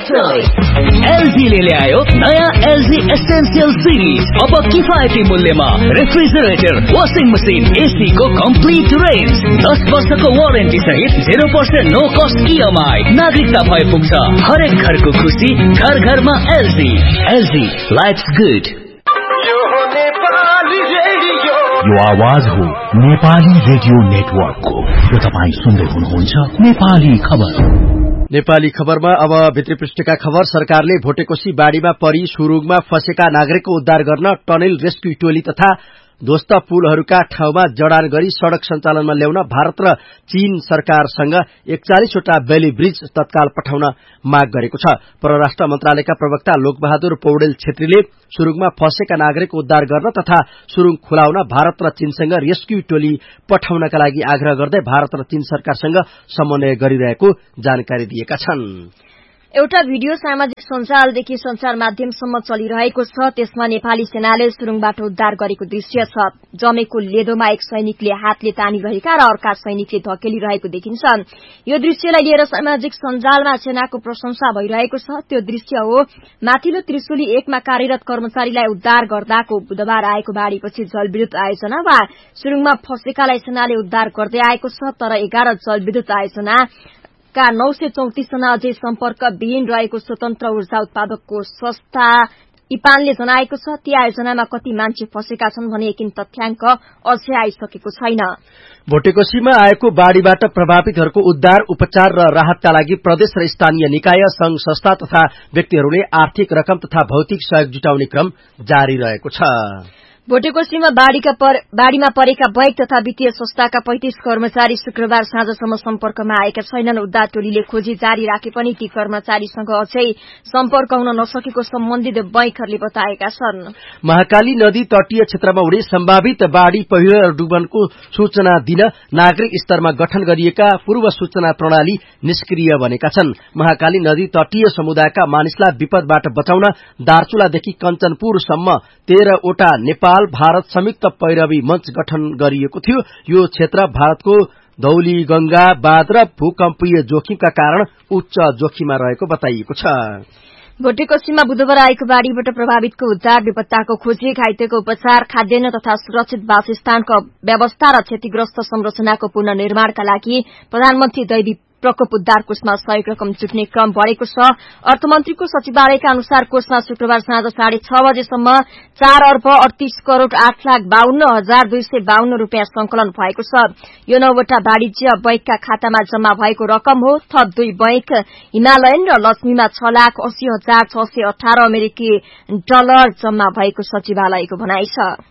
LG ले ल्यायो नयाँ एलजी एसेन्शियल सिरिज। अब किफायती मूल्यमा रेफ्रिजरेटर, वाशिङ मसिन, एसी को कम्प्लिट रेन्ज, 10 वर्षको वारेन्टी सहित 0% नो कस्ट इएमआई। नागरिकता भए पुग्छ हरेक घरको खुसी, घर घरमा एलजी। LG lives good. यो आवाज हो नेपाली रेडियो नेटवर्कको। यो तपाईँ सुन्दै हुनुहुन्छ नेपाली खबर। नेपाली खबरमा अब भित्री पृष्ठका खबर। सरकारले भोटेकोशी बाढीमा परी सुरुङमा फँसेका नागरिकको उद्धार गर्न टनेल रेस्क्यु टोली तथा ध्वस्त पुलहरूका ठाउँमा जडान गरी सड़क सञ्चालनमा ल्याउन भारत र चीन सरकारसँग 41 वटा बेली ब्रिज तत्काल पठाउन माग गरेको छ। परराष्ट्र मन्त्रालयका प्रवक्ता लोकबहादुर पौडेल छेत्रीले सुरुङमा फँसेका नागरिकको उद्धार गर्न तथा सुरुङ खुलाउन भारत र चीनसँग रेस्क्यु टोली पठाउनका लागि आग्रह गर्दै भारत र चीन सरकारसँग समन्वय गरिरहेको जानकारी दिएका छन्। एउटा भिडियो सामाजिक सञ्जालदेखि संचार माध्यमसम्म चलिरहेको छ। त्यसमा नेपाली सेनाले सुरुङबाट उद्धार गरेको दृश्य छ। जमेको लेदोमा एक सैनिकले हातले तानिरहेका र अर्का सैनिकले धकेलिरहेको देखिन्छ। यो दृश्यलाई लिएर सामाजिक सञ्जालमा सेनाको प्रशंसा भइरहेको छ। त्यो दृश्य हो माथिल्लो त्रिशुली 1 मा कार्यरत कर्मचारीलाई उद्धार गर्दाको बुधबार आएको बाढीपछि जलविद्युत आयोजना वा सुरुङमा फँसेकालाई सेनाले उद्धार गर्दै आएको छ। तर 11 जलविद्युत आयोजना का 934 जना अझै सम्पर्क विहीन रहेको स्वतन्त्र ऊर्जा उत्पादकको संस्था इपानले जनाएको छ। ती आयोजनामा कति मान्छे फँसेका छन् भने एकिन तथ्याङ्क अझै आइसकेको छैन। भोटेकोशीमा आएको बाढीबाट प्रभावितहरूको उद्धार, उपचार र राहतका लागि प्रदेश र स्थानीय निकाय, संघ संस्था तथा व्यक्तिहरूले आर्थिक रकम तथा भौतिक सहयोग जुटाउने क्रम जारी रहेको छ। भोटेकोशीमा बाढीमा परेका बैंक तथा वित्तीय संस्थाका 35 कर्मचारी शुक्रबार साँझसम्म सम्पर्कमा आएका छैनन्। उद्धार टोलीले खोजी जारी राखे पनि ती कर्मचारीसँग अझै सम्पर्क हुन नसकेको सम्बन्धित बैंकहरूले बताएका छन्। महाकाली नदी तटीय क्षेत्रमा हुने सम्भावित बाढी, पहिरो र डुबनको सूचना दिन नागरिक स्तरमा गठन गरिएका पूर्व सूचना प्रणाली निष्क्रिय बनेका छन्। महाकाली नदी तटीय समुदायका मानिसलाई विपदबाट बचाउन दार्चुलादेखि कञ्चनपुरसम्म 13 वटा नेपाल भारत संयुक्त पैरवी मञ्च गठन गरिएको थियो। यो क्षेत्र भारतको धौली गंगा बाँध र भूकम्पीय जोखिमका कारण उच्च जोखिममा रहेको बताइएको छ। भोटेकोशीमा बुधबार आएको बाढीबाट प्रभावितको उद्धार, बेपत्ताको खोजी, घाइतेको उपचार, खाद्यान्न तथा सुरक्षित वासस्थानको व्यवस्था र क्षतिग्रस्त संरचनाको पुनर्निर्माणका लागि प्रधानमन्त्री दैवी प्रकोप उद्धार कोषमा सहयोग रकम जुट्ने क्रम बढ़ेको छ। अर्थमन्त्रीको सचिवालयका अनुसार कोषमा शुक्रबार साँझ 6:30 बजेसम्म 4,38,08,52,252 रूपियाँ संकलन भएको छ। यो 9 वटा वाणिज्य बैंकका खातामा जम्मा भएको रकम हो। थप 2 बैंक हिमालयन र लक्ष्मीमा 6,80,618 अमेरिकी डलर जम्मा भएको सचिवालयको भनाइ छ।